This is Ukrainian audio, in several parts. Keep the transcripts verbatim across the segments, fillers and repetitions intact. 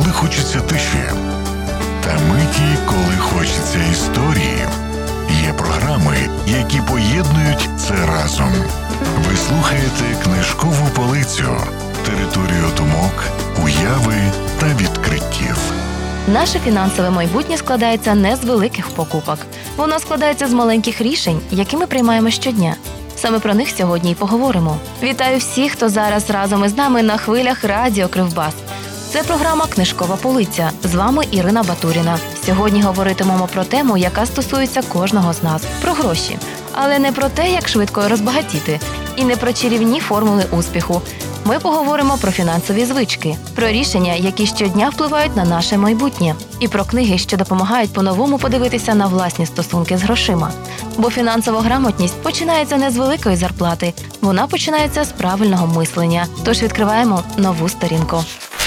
коли хочеться тиші, та миті, коли хочеться історії. Є програми, які поєднують це разом. Ви слухаєте «Книжкову полицю» – територію думок, уяви та відкриттів. Наше фінансове майбутнє складається не з великих покупок. Воно складається з маленьких рішень, які ми приймаємо щодня. Саме про них сьогодні й поговоримо. Вітаю всіх, хто зараз разом із нами на хвилях Радіо Кривбас. Це програма «Книжкова полиця». З вами Ірина Батуріна. Сьогодні говоритимемо про тему, яка стосується кожного з нас – про гроші. Але не про те, як швидко розбагатіти, і не про чарівні формули успіху. Ми поговоримо про фінансові звички, про рішення, які щодня впливають на наше майбутнє, і про книги, що допомагають по-новому подивитися на власні стосунки з грошима. Бо фінансова грамотність починається не з великої зарплати, вона починається з правильного мислення. Тож відкриваємо нову сторінку.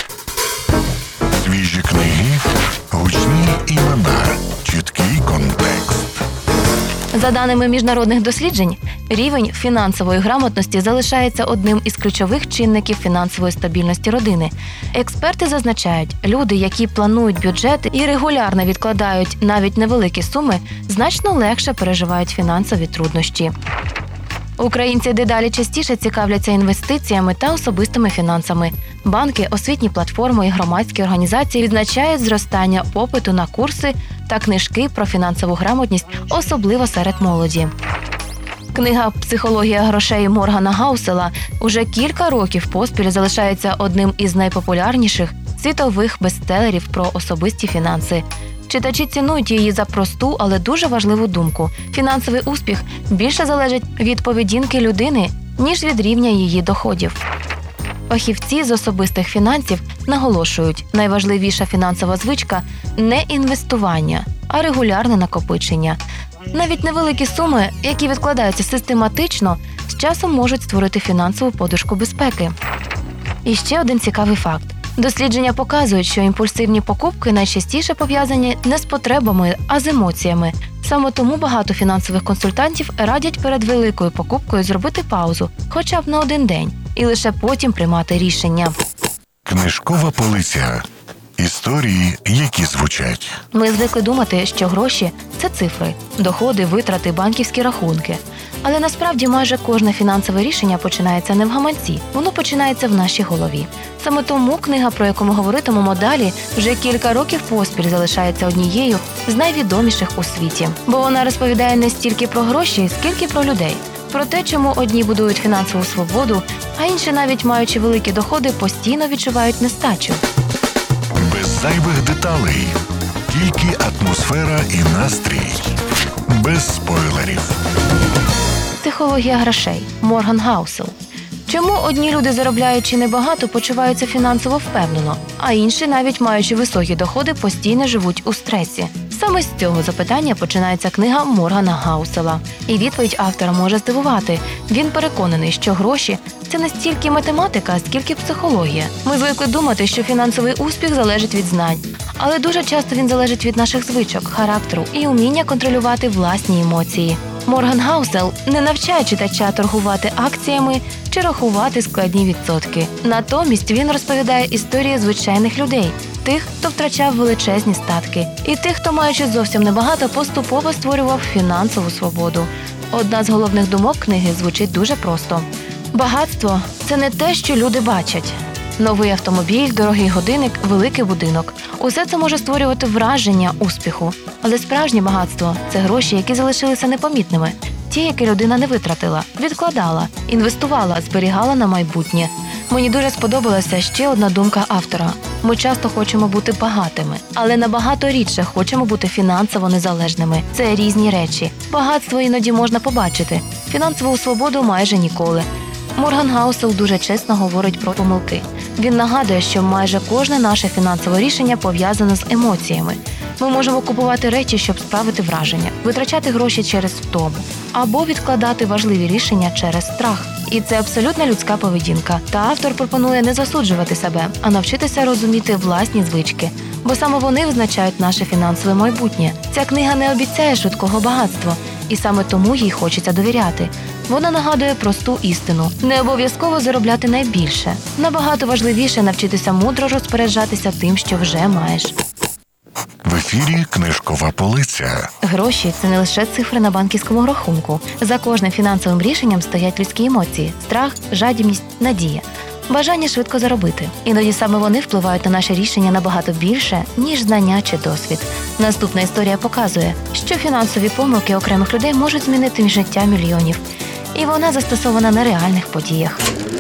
Свіжі книги, гучні імена, чіткий контекст. За даними міжнародних досліджень, рівень фінансової грамотності залишається одним із ключових чинників фінансової стабільності родини. Експерти зазначають, люди, які планують бюджет і регулярно відкладають навіть невеликі суми, значно легше переживають фінансові труднощі. Українці дедалі частіше цікавляться інвестиціями та особистими фінансами. Банки, освітні платформи і громадські організації відзначають зростання попиту на курси та книжки про фінансову грамотність, особливо серед молоді. Книга «Психологія грошей» Моргана Гаусела уже кілька років поспіль залишається одним із найпопулярніших світових бестселерів про особисті фінанси. Читачі цінують її за просту, але дуже важливу думку. Фінансовий успіх більше залежить від поведінки людини, ніж від рівня її доходів. Фахівці з особистих фінансів наголошують, найважливіша фінансова звичка – не інвестування, а регулярне накопичення. Навіть невеликі суми, які відкладаються систематично, з часом можуть створити фінансову подушку безпеки. І ще один цікавий факт. Дослідження показують, що імпульсивні покупки найчастіше пов'язані не з потребами, а з емоціями. Саме тому багато фінансових консультантів радять перед великою покупкою зробити паузу, хоча б на один день, і лише потім приймати рішення. Книжкова полиця. Історії, які звучать. Ми звикли думати, що гроші – це цифри, доходи, витрати, банківські рахунки. Але насправді майже кожне фінансове рішення починається не в гаманці, воно починається в нашій голові. Саме тому книга, про яку ми говоритимемо далі, вже кілька років поспіль залишається однією з найвідоміших у світі. Бо вона розповідає не стільки про гроші, скільки про людей. Про те, чому одні будують фінансову свободу, а інші, навіть маючи великі доходи, постійно відчувають нестачу. Без зайвих деталей. Тільки атмосфера і настрій. Без спойлерів. «Психологія грошей» Морган Гаусел. Чому одні люди, заробляючи небагато, почуваються фінансово впевнено, а інші, навіть маючи високі доходи, постійно живуть у стресі? Саме з цього запитання починається книга Моргана Гаусела. І відповідь автора може здивувати. Він переконаний, що гроші – це не стільки математика, скільки психологія. Ми звикли думати, що фінансовий успіх залежить від знань. Але дуже часто він залежить від наших звичок, характеру і уміння контролювати власні емоції. Морган Гаусел не навчає читача торгувати акціями чи рахувати складні відсотки. Натомість він розповідає історії звичайних людей, тих, хто втрачав величезні статки, і тих, хто, маючи зовсім небагато, поступово створював фінансову свободу. Одна з головних думок книги звучить дуже просто. Багатство – це не те, що люди бачать. Новий автомобіль, дорогий годинник, великий будинок – усе це може створювати враження успіху. Але справжнє багатство – це гроші, які залишилися непомітними. Ті, які людина не витратила, відкладала, інвестувала, зберігала на майбутнє. Мені дуже сподобалася ще одна думка автора. Ми часто хочемо бути багатими, але набагато рідше хочемо бути фінансово незалежними. Це різні речі. Багатство іноді можна побачити, фінансову свободу майже ніколи. Морган Гаусел дуже чесно говорить про помилки. Він нагадує, що майже кожне наше фінансове рішення пов'язане з емоціями. Ми можемо купувати речі, щоб справити враження, витрачати гроші через втому, або відкладати важливі рішення через страх. І це абсолютно людська поведінка. Та автор пропонує не засуджувати себе, а навчитися розуміти власні звички. Бо саме вони визначають наше фінансове майбутнє. Ця книга не обіцяє швидкого багатства. І саме тому їй хочеться довіряти. Вона нагадує просту істину – не обов'язково заробляти найбільше. Набагато важливіше навчитися мудро розпоряджатися тим, що вже маєш. В ефірі «Книжкова полиця». Гроші – це не лише цифри на банківському рахунку. За кожним фінансовим рішенням стоять людські емоції – страх, жадібність, надія. Бажання швидко заробити. Іноді саме вони впливають на наше рішення набагато більше, ніж знання чи досвід. Наступна історія показує, що фінансові помилки окремих людей можуть змінити життя мільйонів. І вона застосована на реальних подіях.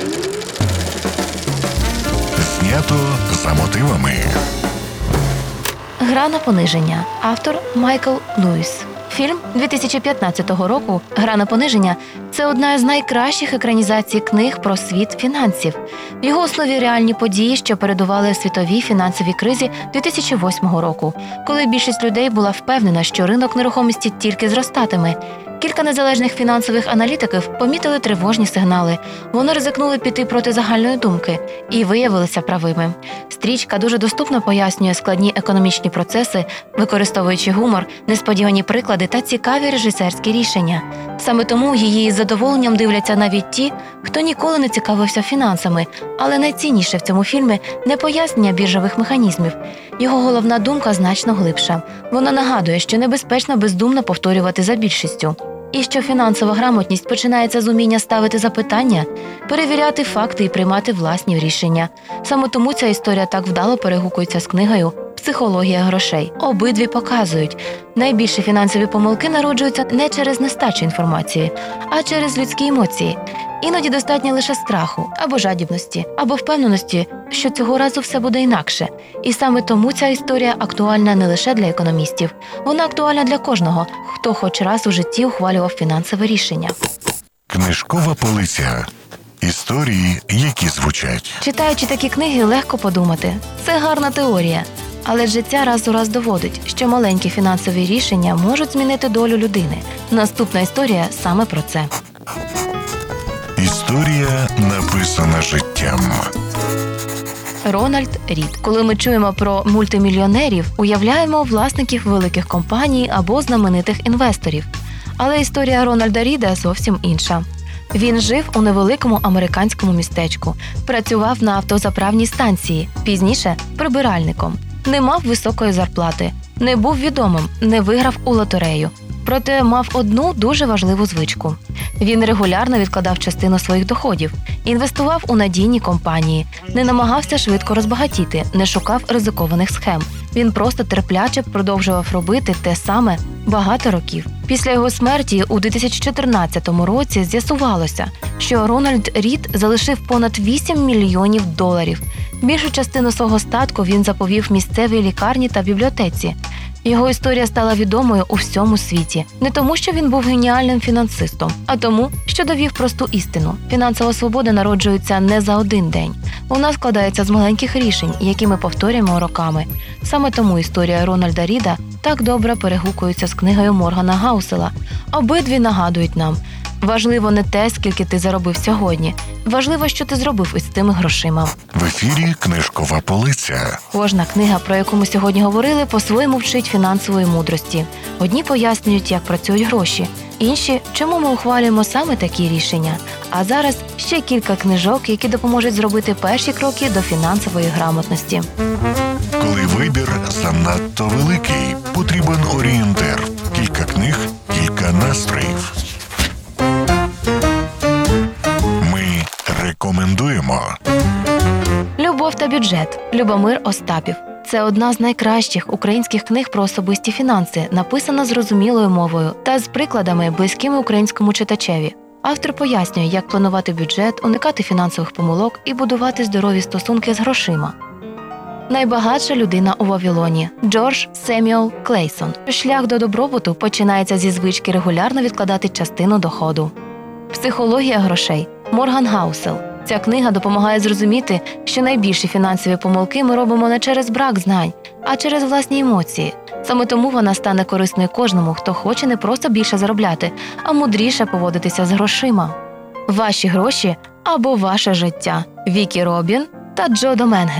Знято за мотивами. «Гра на пониження». Автор Майкл Льюіс. Фільм дві тисячі п'ятнадцятого року «Гра на пониження» – це одна з найкращих екранізацій книг про світ фінансів. В його основі реальні події, що передували світовій фінансовій кризі дві тисячі восьмого року, коли більшість людей була впевнена, що ринок нерухомості тільки зростатиме. Кілька незалежних фінансових аналітиків помітили тривожні сигнали. Вони ризикнули піти проти загальної думки і виявилися правими. Стрічка дуже доступно пояснює складні економічні процеси, використовуючи гумор, несподівані приклади та цікаві режисерські рішення. Саме тому її із задоволенням дивляться навіть ті, хто ніколи не цікавився фінансами. Але найцінніше в цьому фільмі не пояснення біржових механізмів. Його головна думка значно глибша. Вона нагадує, що небезпечно бездумно повторювати за більшістю. І що фінансова грамотність починається з уміння ставити запитання, перевіряти факти і приймати власні рішення. Саме тому ця історія так вдало перегукується з книгою «Психологія грошей». Обидві показують, найбільші фінансові помилки народжуються не через нестачу інформації, а через людські емоції. Іноді достатньо лише страху, або жадібності, або впевненості, що цього разу все буде інакше. І саме тому ця історія актуальна не лише для економістів. Вона актуальна для кожного, хто хоч раз у житті ухвалював фінансове рішення. «Книжкова полиця». Історії, які звучать. Читаючи такі книги, легко подумати – це гарна теорія. Але життя раз у раз доводить, що маленькі фінансові рішення можуть змінити долю людини. Наступна історія саме про це. Історія, написана життям. Рональд Рід. Коли ми чуємо про мультимільйонерів, уявляємо власників великих компаній або знаменитих інвесторів. Але історія Рональда Ріда зовсім інша. Він жив у невеликому американському містечку, працював на автозаправній станції, пізніше – прибиральником. Не мав високої зарплати, не був відомим, не виграв у лотерею. Проте мав одну дуже важливу звичку. Він регулярно відкладав частину своїх доходів, інвестував у надійні компанії, не намагався швидко розбагатіти, не шукав ризикованих схем. Він просто терпляче продовжував робити те саме багато років. Після його смерті у дві тисячі чотирнадцятому році з'ясувалося, що Рональд Рід залишив понад вісім мільйонів доларів. Більшу частину свого статку він заповів місцевій лікарні та бібліотеці. Його історія стала відомою у всьому світі. Не тому, що він був геніальним фінансистом, а тому, що довів просту істину. Фінансова свобода народжується не за один день. Вона складається з маленьких рішень, які ми повторюємо роками. Саме тому історія Рональда Ріда так добре перегукується з книгою Моргана Гаусела. Обидві нагадують нам – важливо не те, скільки ти заробив сьогодні. Важливо, що ти зробив із тими грошима. В ефірі «Книжкова полиця». Кожна книга, про яку ми сьогодні говорили, по-своєму вчить фінансової мудрості. Одні пояснюють, як працюють гроші, інші – чому ми ухвалюємо саме такі рішення. А зараз ще кілька книжок, які допоможуть зробити перші кроки до фінансової грамотності. Коли вибір занадто великий, потрібен орієнтир. Кілька книг, кілька настроїв. Ми рекомендуємо. «Любов та бюджет» Любомир Остапів. Це одна з найкращих українських книг про особисті фінанси, написана зрозумілою мовою та з прикладами, близькими українському читачеві. Автор пояснює, як планувати бюджет, уникати фінансових помилок і будувати здорові стосунки з грошима. Найбагатша людина у Вавилоні Джордж Семюел Клейсон. Шлях до добробуту починається зі звички регулярно відкладати частину доходу. «Психологія грошей» Морган Гаусел. Ця книга допомагає зрозуміти, що найбільші фінансові помилки ми робимо не через брак знань, а через власні емоції. Саме тому вона стане корисною кожному, хто хоче не просто більше заробляти, а мудріше поводитися з грошима. «Ваші гроші або ваше життя» Вікі Робін та Джо Доменгес.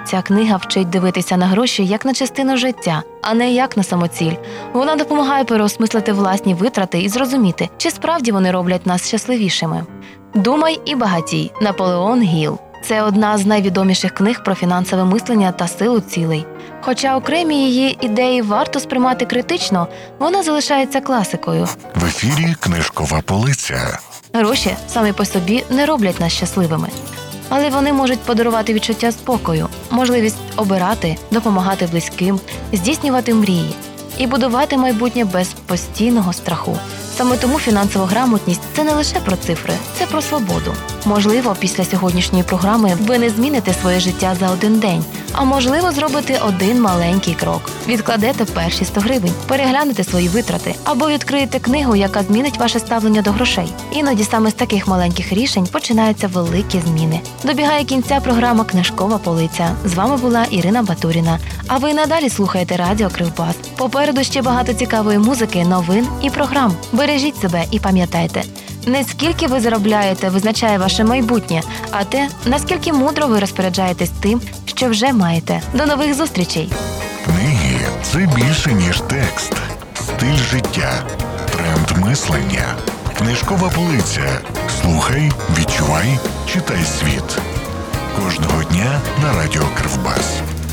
Ця книга вчить дивитися на гроші як на частину життя, а не як на самоціль. Вона допомагає переосмислити власні витрати і зрозуміти, чи справді вони роблять нас щасливішими. «Думай і багатій» Наполеон Гілл. Це одна з найвідоміших книг про фінансове мислення та силу цілей. Хоча окремі її ідеї варто сприймати критично, вона залишається класикою. В ефірі «Книжкова полиця». Гроші самі по собі не роблять нас щасливими. Але вони можуть подарувати відчуття спокою, можливість обирати, допомагати близьким, здійснювати мрії і будувати майбутнє без постійного страху. Саме тому фінансова грамотність – це не лише про цифри, це про свободу. Можливо, після сьогоднішньої програми ви не зміните своє життя за один день, а можливо, зробите один маленький крок. Відкладете перші сто гривень, переглянете свої витрати або відкриєте книгу, яка змінить ваше ставлення до грошей. Іноді саме з таких маленьких рішень починаються великі зміни. Добігає кінця програма «Книжкова полиця». З вами була Ірина Батуріна. А ви надалі слухаєте радіо Кривбас. Попереду ще багато цікавої музики, новин і програм. Бережіть себе і пам'ятайте, не скільки ви заробляєте визначає ваше майбутнє, а те, наскільки мудро ви розпоряджаєтесь тим, що вже маєте. До нових зустрічей! Книги – це більше, ніж текст. Стиль життя, тренд мислення. Книжкова полиця. Слухай, відчувай, читай світ. Кожного дня на радіо Кривбас.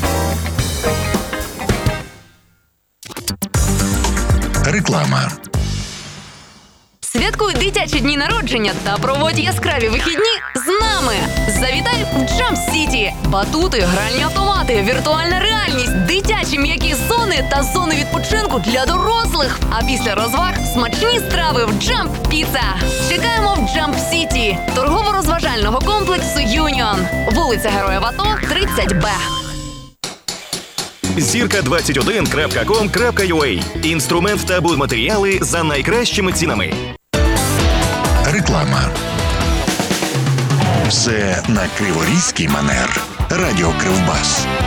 Реклама. Святкуй дитячі дні народження та проводь яскраві вихідні з нами. Завітай в Jump City. Батути, гральні автомати, віртуальна реальність, дитячі м'які зони та зони відпочинку для дорослих. А після розваг смачні страви в Jump Pizza. Чекаємо в Jump City, торгово-розважального комплексу Юніон. Вулиця Героїв АТО, тридцять Б. зірка двадцять один крапка ком крапка ю а. Інструмент та будматеріали за найкращими цінами. Реклама. Все на криворізький манер. Радіо Кривбас.